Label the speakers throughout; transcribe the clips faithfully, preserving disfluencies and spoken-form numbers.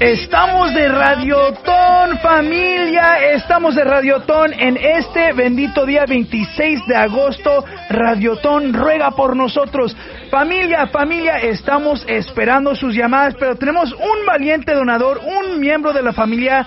Speaker 1: Estamos de Radiotón, familia, estamos de Radiotón en este bendito día veintiséis de agosto. Radiotón ruega por nosotros. Familia, familia, estamos esperando sus llamadas, pero tenemos un valiente donador, un miembro de la familia,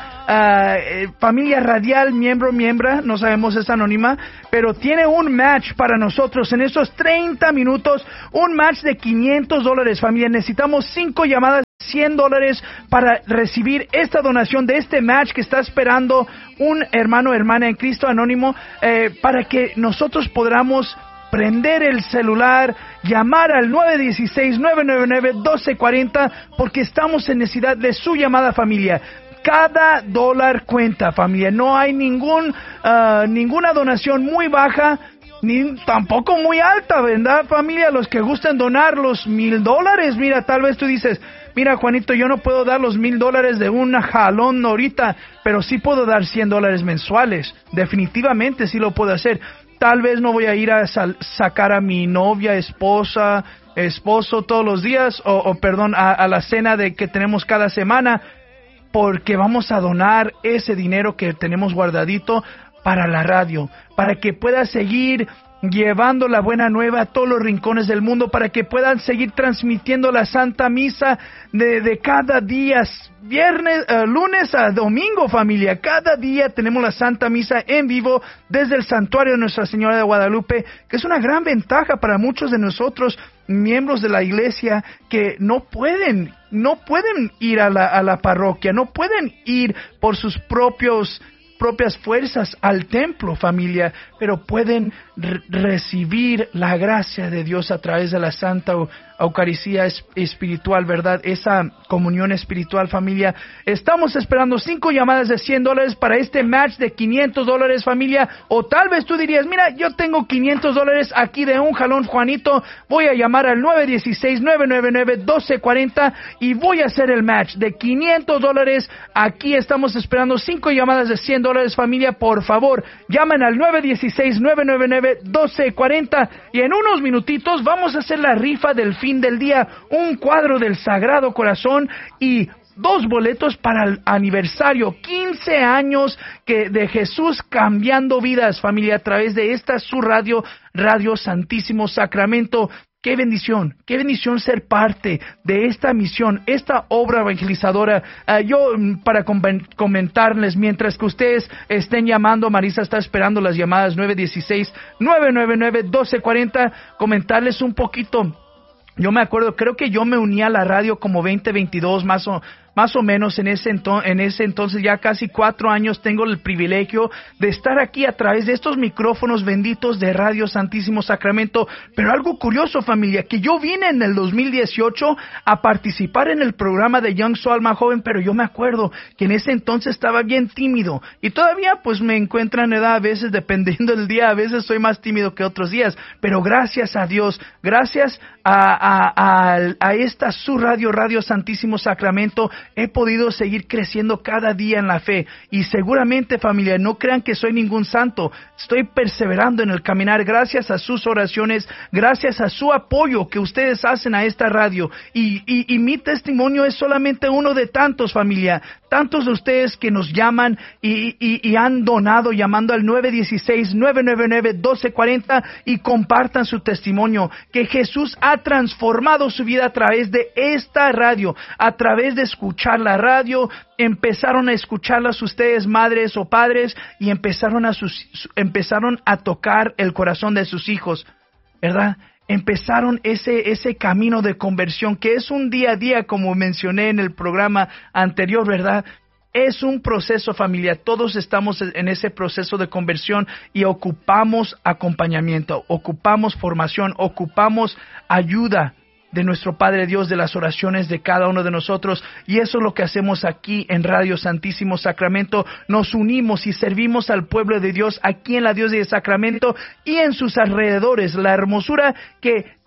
Speaker 1: uh, familia radial, miembro, miembra, no sabemos, es anónima, pero tiene un match para nosotros en esos treinta minutos, un match de quinientos dólares, familia. Necesitamos cinco llamadas, cien dólares para recibir esta donación de este match que está esperando un hermano o hermana en Cristo anónimo, eh, para que nosotros podamos prender el celular, llamar al nueve uno seis, nueve nueve nueve, uno dos cuatro cero, porque estamos en necesidad de su llamada, familia. Cada dólar cuenta, familia. No hay ningún uh, ninguna donación muy baja, ni tampoco muy alta, ¿verdad, familia? Los que gusten donar los mil dólares, mira, tal vez tú dices, mira, Juanito, yo no puedo dar los mil dólares de un jalón ahorita, pero sí puedo dar cien dólares mensuales. Definitivamente sí lo puedo hacer. Tal vez no voy a ir a sal- sacar a mi novia, esposa, esposo todos los días, o, o perdón, a, a la cena de que tenemos cada semana, porque vamos a donar ese dinero que tenemos guardadito para la radio, para que pueda seguir llevando la buena nueva a todos los rincones del mundo, para que puedan seguir transmitiendo la Santa Misa de, de cada día, viernes, uh, lunes a domingo, familia. Cada día tenemos la Santa Misa en vivo desde el santuario de Nuestra Señora de Guadalupe, que es una gran ventaja para muchos de nosotros, miembros de la iglesia, que no pueden, no pueden ir a la, a la parroquia, no pueden ir por sus propios propias fuerzas al templo, familia, pero pueden re- recibir la gracia de Dios a través de la Santa Eucaristía es- espiritual, ¿verdad? Esa comunión espiritual, familia. Estamos esperando cinco llamadas de cien dólares para este match de quinientos dólares, familia. O tal vez tú dirías, mira, yo tengo quinientos dólares aquí de un jalón, Juanito. Voy a llamar al nueve uno seis, nueve nueve nueve, uno dos cuatro cero y voy a hacer el match de quinientos dólares. Aquí estamos esperando cinco llamadas de cien dólares, familia. Por favor, llamen al nueve uno seis, nueve nueve nueve, uno dos cuatro cero y en unos minutitos vamos a hacer la rifa del fin del día, un cuadro del Sagrado Corazón y dos boletos para el aniversario, quince años que de Jesús cambiando vidas, familia, a través de esta su radio, Radio Santísimo Sacramento. Qué bendición, qué bendición ser parte de esta misión, esta obra evangelizadora. Uh, yo, para com- comentarles, mientras que ustedes estén llamando, Marisa está esperando las llamadas nueve uno seis, nueve nueve nueve, uno dos cuatro cero, comentarles un poquito. Yo me acuerdo, creo que yo me uní a la radio como veinte veintidós, más o más o menos en ese, ento- en ese entonces, ya casi cuatro años tengo el privilegio de estar aquí a través de estos micrófonos benditos de Radio Santísimo Sacramento. Pero algo curioso, familia, que yo vine en el dos mil dieciocho a participar en el programa de Young Soul Alma Joven, pero yo me acuerdo que en ese entonces estaba bien tímido y todavía pues me encuentro en edad a veces, dependiendo del día, a veces soy más tímido que otros días, pero gracias a Dios, gracias a, a, a, a esta su radio, Radio Santísimo Sacramento, he podido seguir creciendo cada día en la fe. Y seguramente, familia, no crean que soy ningún santo. Estoy perseverando en el caminar gracias a sus oraciones, gracias a su apoyo que ustedes hacen a esta radio. Y, y, y mi testimonio es solamente uno de tantos, familia. Tantos de ustedes que nos llaman y, y, y han donado llamando al nueve uno seis, nueve nueve nueve, uno dos cuatro cero y compartan su testimonio. Que Jesús ha transformado su vida a través de esta radio, a través de escuchar la radio. Empezaron a escucharlas ustedes, madres o padres, y empezaron a, sus, empezaron a tocar el corazón de sus hijos, ¿verdad? Empezaron ese, ese camino de conversión, que es un día a día, como mencioné en el programa anterior, ¿verdad? Es un proceso, familia. Todos estamos en ese proceso de conversión y ocupamos acompañamiento, ocupamos formación, ocupamos ayuda de nuestro Padre Dios, de las oraciones de cada uno de nosotros, y eso es lo que hacemos aquí en Radio Santísimo Sacramento. Nos unimos y servimos al pueblo de Dios aquí en la diócesis de Sacramento y en sus alrededores. La hermosura que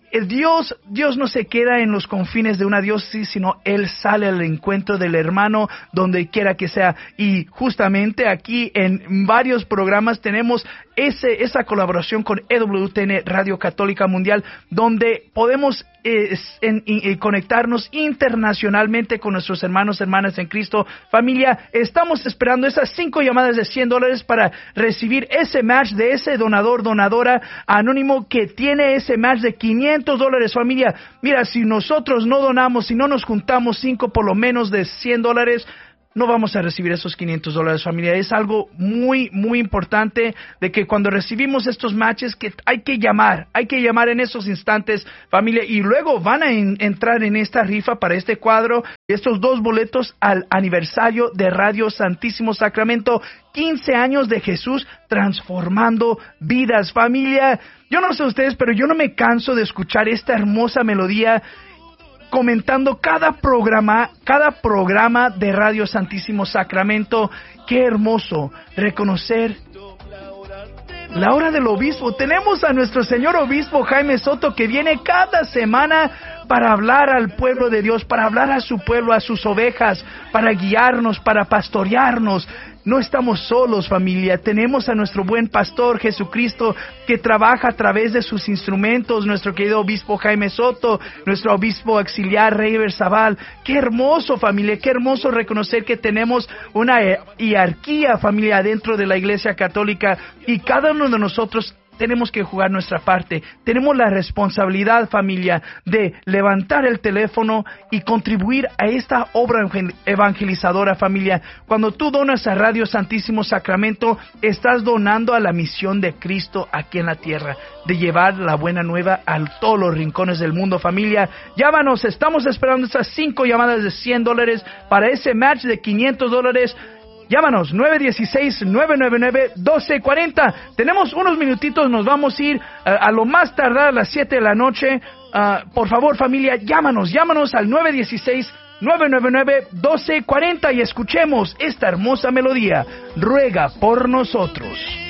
Speaker 1: el Dios, Dios no se queda en los confines de una diócesis, sino Él sale al encuentro del hermano donde quiera que sea. Y justamente aquí en varios programas tenemos ese, esa colaboración con E W T N Radio Católica Mundial, donde podemos eh, en, en, conectarnos internacionalmente con nuestros hermanos, hermanas en Cristo. Familia, estamos esperando esas cinco llamadas de cien dólares para recibir ese match de ese donador, donadora anónimo que tiene ese match de quinientos dólares. Familia, mira, si nosotros no donamos, si no nos juntamos cinco por lo menos de cien dólares, no vamos a recibir esos quinientos dólares, familia. Es algo muy, muy importante de que cuando recibimos estos matches que hay que llamar, hay que llamar en esos instantes, familia, y luego van a en, entrar en esta rifa para este cuadro, estos dos boletos al aniversario de Radio Santísimo Sacramento, quince años de Jesús transformando vidas, familia. Yo no sé ustedes, pero yo no me canso de escuchar esta hermosa melodía comentando cada programa, cada programa de Radio Santísimo Sacramento. Qué hermoso reconocer la hora del obispo. Tenemos a nuestro señor obispo Jaime Soto, que viene cada semana para hablar al pueblo de Dios, para hablar a su pueblo, a sus ovejas, para guiarnos, para pastorearnos. No estamos solos, familia. Tenemos a nuestro buen pastor Jesucristo, que trabaja a través de sus instrumentos, nuestro querido obispo Jaime Soto, nuestro obispo auxiliar Rey Berzabal. Qué hermoso, familia, qué hermoso reconocer que tenemos una hierarquía, familia, dentro de la Iglesia Católica, y cada uno de nosotros tenemos que jugar nuestra parte. Tenemos la responsabilidad, familia, de levantar el teléfono y contribuir a esta obra evangelizadora, familia. Cuando tú donas a Radio Santísimo Sacramento, estás donando a la misión de Cristo aquí en la tierra, de llevar la buena nueva a todos los rincones del mundo, familia. Llámanos, estamos esperando esas cinco llamadas de cien dólares para ese match de quinientos dólares. Llámanos, nueve uno seis, nueve nueve nueve, uno dos cuatro cero. Tenemos unos minutitos, nos vamos a ir uh, a lo más tardar a las siete de la noche. Uh, por favor, familia, llámanos, llámanos al nueve uno seis, nueve nueve nueve, uno dos cuatro cero y escuchemos esta hermosa melodía. Ruega por nosotros.